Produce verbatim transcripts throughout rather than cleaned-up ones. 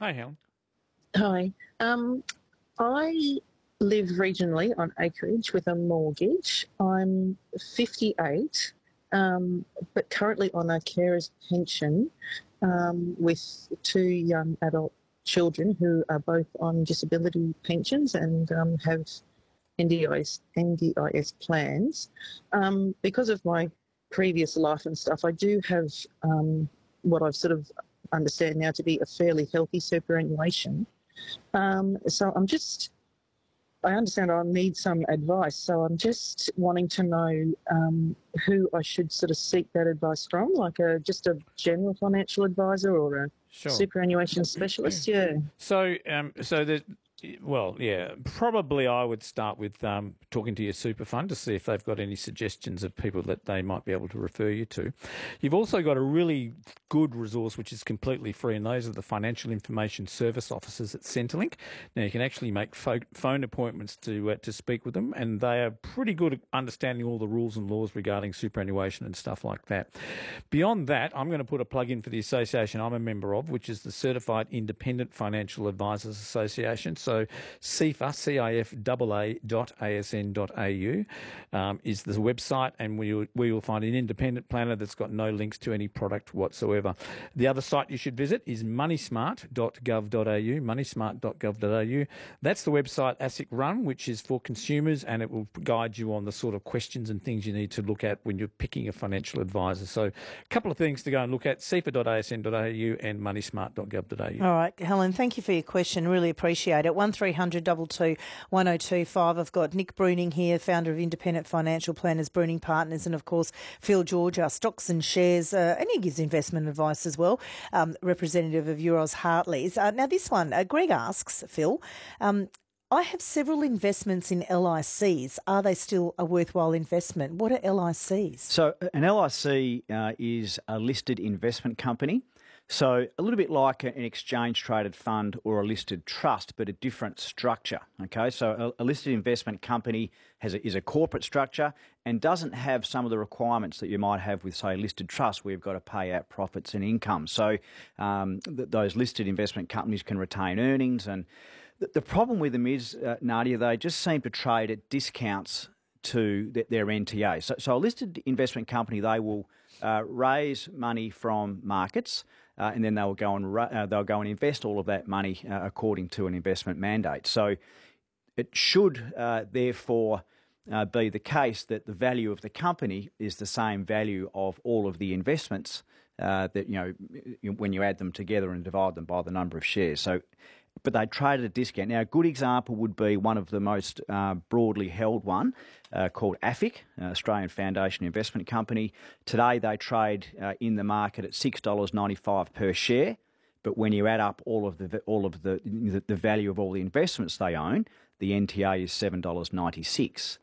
Hi, Helen. Hi. Um, I live regionally on acreage with a mortgage. I'm fifty-eight, um, but currently on a carer's pension um, with two young adult children who are both on disability pensions and um, have N D I S, N D I S plans. Um, because of my previous life and stuff, I do have um, what I've sort of understand now to be a fairly healthy superannuation. Um, so I'm just, I understand I need some advice. So I'm just wanting to know um, who I should sort of seek that advice from, like a just a general financial advisor or a Sure. superannuation specialist. Yeah. So, um, so there's, well, yeah, probably I would start with um, talking to your super fund to see if they've got any suggestions of people that they might be able to refer you to. You've also got a really good resource which is completely free, and those are the financial information service officers at Centrelink. Now, you can actually make pho- phone appointments to uh, to speak with them, and they are pretty good at understanding all the rules and laws regarding superannuation and stuff like that. Beyond that, I'm going to put a plug in for the association I'm a member of, which is the Certified Independent Financial Advisors Association. So So C I F A, C I F A A dot A S N dot A U um, is the website, and we will, we will find an independent planner that's got no links to any product whatsoever. The other site you should visit is moneysmart dot gov dot A U, moneysmart dot gov dot A U. That's the website ASIC run, which is for consumers, and it will guide you on the sort of questions and things you need to look at when you're picking a financial advisor. So a couple of things to go and look at, C I F A dot A S N dot A U and moneysmart dot gov dot A U. All right, Helen, thank you for your question. Really appreciate it. one three hundred two two one oh two five. I've got Nick Bruning here, founder of Independent Financial Planners, Bruning Partners, and of course Phil George, our stocks and shares, uh, and he gives investment advice as well, um, representative of Euros Hartleys. Uh, now this one, uh, Greg asks, Phil, um, I have several investments in L I Cs. Are they still a worthwhile investment? What are L I Cs? So an L I C uh, is a listed investment company. So a little bit like an exchange-traded fund or a listed trust, but a different structure, okay? So a, a listed investment company has a, is a corporate structure and doesn't have some of the requirements that you might have with, say, a listed trust where you've got to pay out profits and income. So um, th- those listed investment companies can retain earnings. And th- the problem with them is, uh, Nadia, they just seem to trade at discounts to th- their N T A. So, so a listed investment company, they will uh, raise money from markets, Uh, and then they'll go and uh, they'll go and invest all of that money uh, according to an investment mandate. So it should uh, therefore uh, be the case that the value of the company is the same value of all of the investments uh, that you know when you add them together and divide them by the number of shares. So, but they trade at a discount. Now, a good example would be one of the most uh, broadly held one uh, called AFIC, uh, Australian Foundation Investment Company. Today they trade uh, in the market at six dollars ninety-five per share, but when you add up all of the all of the the, the value of all the investments they own, the N T A is seven dollars ninety-six.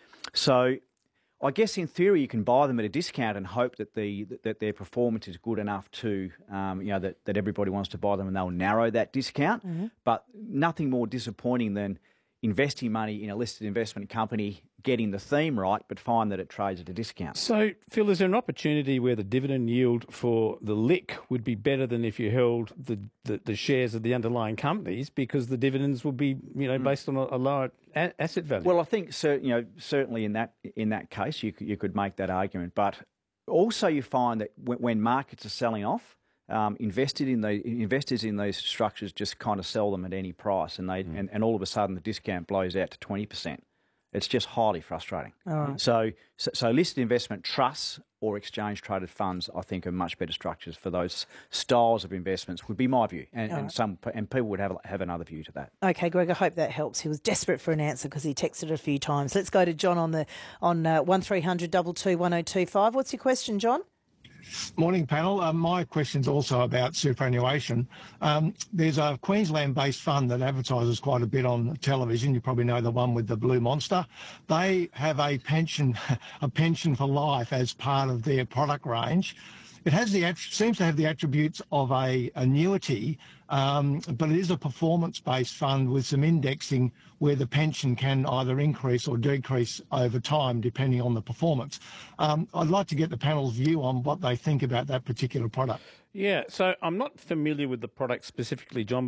So I guess in theory you can buy them at a discount and hope that the that their performance is good enough to um, you know that, that everybody wants to buy them and they'll narrow that discount. Mm-hmm. But nothing more disappointing than investing money in a listed investment company, getting the theme right, but find that it trades at a discount. So, Phil, is there an opportunity where the dividend yield for the L I C would be better than if you held the, the, the shares of the underlying companies, because the dividends would be, you know, based on a, a lower a- asset value? Well, I think so, you know certainly in that in that case you could, you could make that argument, but also you find that when, when markets are selling off, Um, invested in the investors in these structures just kind of sell them at any price, and they mm. and, and all of a sudden the discount blows out to twenty percent. It's just highly frustrating. All right. So, so, so listed investment trusts or exchange traded funds, I think, are much better structures for those styles of investments. Would be my view, and, and right. some and people would have have another view to that. Okay, Greg, I hope that helps. He was desperate for an answer because he texted a few times. Let's go to John on the on uh, one three hundred two two one oh two five. What's your question, John? Morning, panel. Um, my question's also about superannuation. Um, there's a Queensland-based fund that advertises quite a bit on television. You probably know the one with the blue monster. They have a pension, a pension for life as part of their product range. It has the seems to have the attributes of a annuity, um, but it is a performance-based fund with some indexing where the pension can either increase or decrease over time depending on the performance. Um, I'd like to get the panel's view on what they think about that particular product. Yeah, so I'm not familiar with the product specifically, John,